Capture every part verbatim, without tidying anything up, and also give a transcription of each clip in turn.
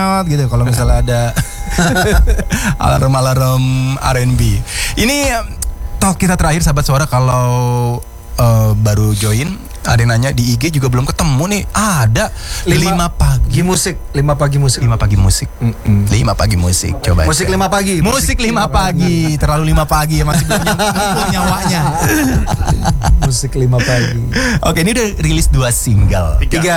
gitu kalau misalnya ada alarm-alarm R and B. Ini talk kita terakhir sahabat suara, kalau uh, baru join, ada yang nanya di I G juga belum ketemu nih. Ada lima pagi musik, lima pagi musik, lima pagi musik, Mm-mm. lima pagi musik. Coba musik lima pagi, musik lima pagi, terlalu lima pagi ya, masih belum nyawanya. Musik lima pagi. Oke, ini udah rilis dua single. Tiga. Tiga.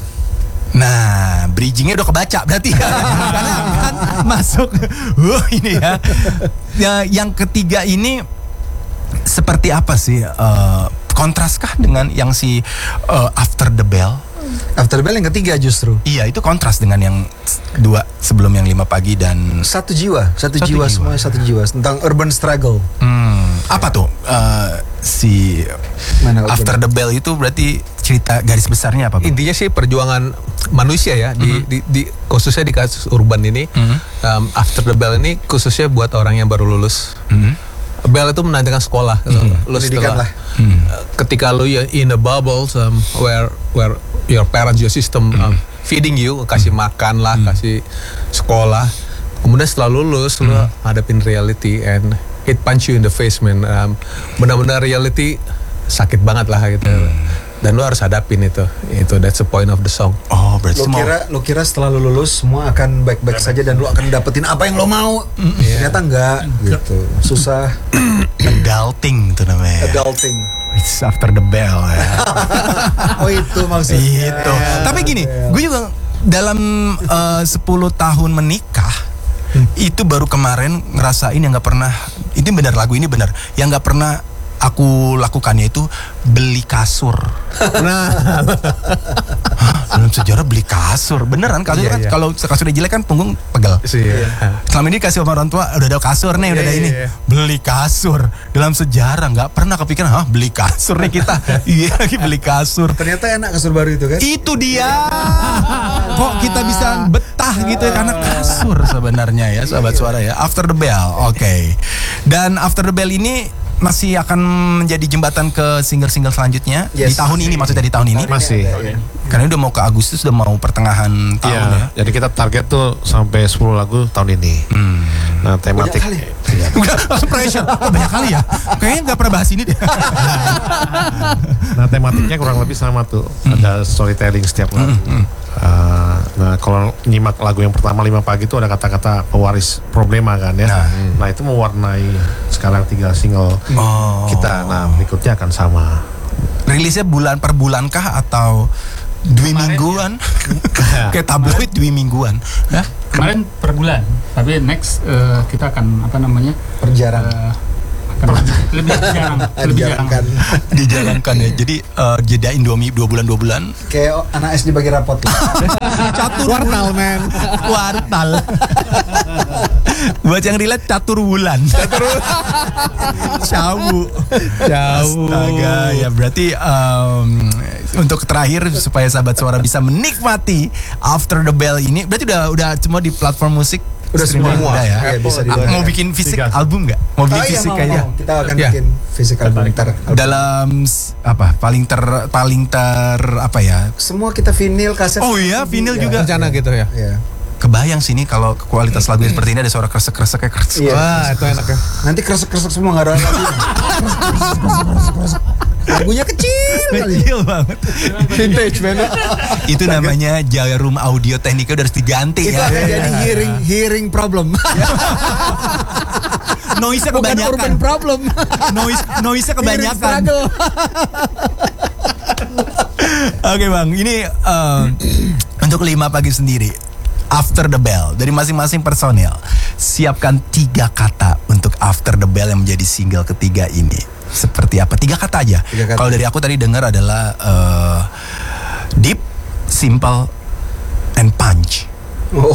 Nah, bridgingnya udah kebaca berarti ya. Karena kan masuk uh, ini ya. Ya. Yang ketiga ini seperti apa sih? Uh, kontraskah dengan yang si uh, After the Bell? After the Bell yang ketiga justru. Iya, itu kontras dengan yang dua sebelum yang lima pagi dan satu jiwa, satu, satu jiwa, jiwa semuanya satu jiwa tentang urban struggle. Hmm, apa tuh uh, si Mana After urban? The Bell itu berarti cerita garis besarnya apa, Bang? Intinya sih perjuangan manusia ya, mm-hmm. di, di, di khususnya di kasus urban ini. Mm-hmm. um, After the Bell ini khususnya buat orang yang baru lulus. Mm-hmm. Bell itu menandakan sekolah, mm-hmm. lu setelah mm-hmm. ketika lu in a bubble um, where where your parents, your system mm-hmm. um, feeding you, kasih mm-hmm. makan lah, mm-hmm. kasih sekolah, kemudian setelah lulus mm-hmm. lu hadapin reality and it punch you in the face, man. Um, benar-benar reality sakit banget lah gitu. Mm-hmm. Dan lu harus hadapin itu. Itu that's the point of the song. Oh, berarti lu kira lu kira setelah lu lulus semua akan baik-baik saja dan lu akan dapetin apa yang lu mau. Mm, yeah. Ternyata enggak gitu. Susah. Adulting itu namanya. Adulting. It's after the bell ya. Oh, itu maksudnya. Itu. Yeah. Tapi gini, gue juga dalam uh, sepuluh tahun menikah hmm. itu baru kemarin ngerasain yang nggak pernah. Ini benar, lagu ini benar. Yang nggak pernah aku lakukannya itu beli kasur. Nah, dalam sejarah beli kasur, beneran kasur iya, kan iya. Kalau kasurnya jelek kan punggung pegel. Iya. Selama ini kasih sama orang tua udah ada kasur nih, udah iya, ada ini. Iya. Beli kasur dalam sejarah nggak pernah kepikiran, hah beli kasur nih kita. Iya lagi beli kasur. Ternyata enak kasur baru itu kan? Itu dia. Kok kita bisa betah gitu ya karena kasur sebenarnya ya, sahabat suara ya. After the Bell, oke. Okay. Dan After the Bell ini masih akan menjadi jembatan ke single-single selanjutnya yes. Di tahun ini, maksudnya di tahun ini masih. Karena udah mau ke Agustus, udah mau pertengahan tahun ya. ya. Jadi kita target tuh sampai sepuluh lagu tahun ini. Hmm. Nah, tematik. Banyak kali. Ya. Udah langsung pressure. Oh, banyak kali ya. Kayaknya nggak pernah bahas ini deh. Nah, tematiknya kurang lebih sama tuh. Hmm. Ada storytelling setiap lagu. Hmm. Uh, nah, kalau nyimak lagu yang pertama lima pagi itu ada kata-kata pewaris problema kan ya. Nah, hmm. nah itu mewarnai sekarang tiga single oh. kita. Nah, berikutnya akan sama. Rilisnya bulan per bulan kah atau dua mingguan? Kayak tabloid dua mingguan. Hah? Kemarin per bulan, tapi next uh, kita akan apa namanya? Perjarang. Uh, lebih jarang, lebih jarang. Dijalankan ya. Jadi uh, jeda Indomie dua bulan dua bulan. Kayak anak S D bagi rapot lah. Catur kuartal men. Kuartal. Buat yang relate catur bulan. Catur. Cawu. Cawu. Astaga, ya berarti um, untuk terakhir supaya sahabat suara bisa menikmati After the Bell ini, berarti udah udah semua di platform musik. Udah semua, semua ya. Ya bisa mau bikin fisik album nggak? Mau bikin oh, fisik iya, kayaknya? Kita akan ya. bikin fisik album ter. Dalam apa? Paling ter paling ter apa ya? Semua kita vinyl, kaset. Oh iya, vinyl ya. juga. Rencana gitu ya. Iya. Kebayang sini kalau kualitas lagu seperti ini ada suara kresek-kresek kayak kresek. Iya. Wah, itu enak ya. Nanti kresek-kresek semua enggak ada lagi. Lagunya kecil kali. Kecil banget. Vintage banget. Itu namanya jarum audio tekniknya udah harus diganti itu ya. Itu jadi hearing hearing problem. Noise-nya kebanyakan. Bukan urban problem. Noise noise-nya kebanyakan. Oke Bang, ini uh, untuk lima pagi sendiri. After the Bell dari masing-masing personil, siapkan tiga kata untuk After the Bell yang menjadi single ketiga ini. Seperti apa? Tiga kata aja. Kalau dari aku tadi dengar adalah uh, deep, simple, and punch. Wow.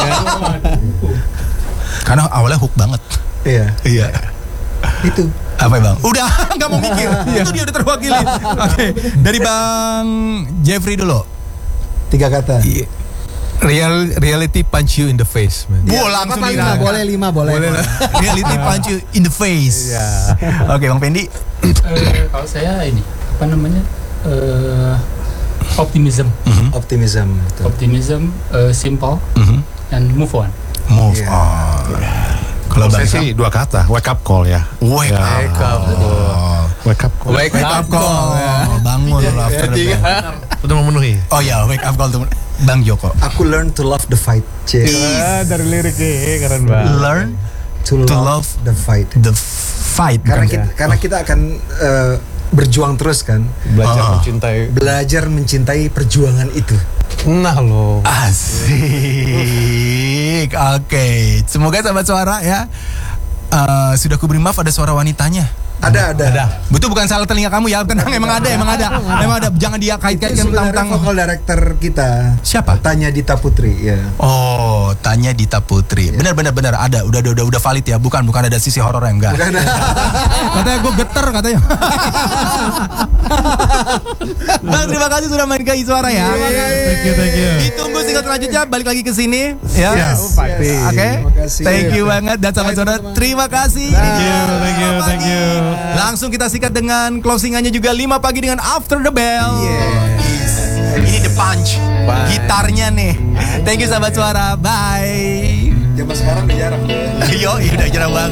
Karena awalnya hook banget. Iya. Iya. Itu. Apa Bang? Udah, nggak mau mikir. Itu dia udah terwakili. Oke, okay. Dari Bang Jeffrey dulu. Tiga kata. Iya. Real, reality punch you in the face, man. Ya, langsung apa, lima, boleh lima, boleh. boleh. Reality punch you in the face. Yeah. Oke, okay, Bang Pendi. Uh, kalau saya ini apa namanya? Uh, optimism. Mm-hmm. Optimism. Betul. Optimism, uh, simple, mm-hmm. dan move on. Move Iya. on. Kalau Kalau saya Bang sih dua kata, wake up call ya. Wake Ya. up. Wake up call. Wake up call. Wake Wake up call. Bangun lo after the Tiga. bell. Udah memenuhi. Oh ya, wake up call tuh Bang Joko. Aku learn to love the fight. Cie. Dari liriknya keren banget. Learn To, To love, love the fight. the fight. Karena bukan? kita, karena kita akan eh, berjuang terus kan. Belajar Ah. mencintai. Belajar mencintai perjuangan itu. Nah lo. Asik. Oke. Semoga sahabat suara ya. eh, sudah kuberi maaf ada suara wanitanya. Ada, ada. Betul bukan salah telinga kamu ya. Tenang, emang ada, emang ada. Emang ada. Jangan dia Itu kait-kaitkan sebenarnya tentang vokal director kita. Siapa? Tanya Dita Putri, ya. Oh, tanya Dita Putri. Benar benar benar ada. Udah udah udah valid ya. Bukan bukan ada sisi horor yang enggak. Katanya gue geter katanya. Bang, terima kasih sudah main ke Iswara ya. Thank you, thank you. Ditunggu single selanjutnya balik lagi ke sini ya. Yes, Oke. yes. Terima kasih. Thank you banget dan sahabat saudara terima kasih. Thank you, thank you, thank you. Langsung kita sikat dengan closingannya juga lima pagi dengan After the Bell. Yes. Ini the punch. Gitarnya nih. Thank you sahabat suara. Bye. Zaman sekarang udah jarang. Yo, udah jarang banget.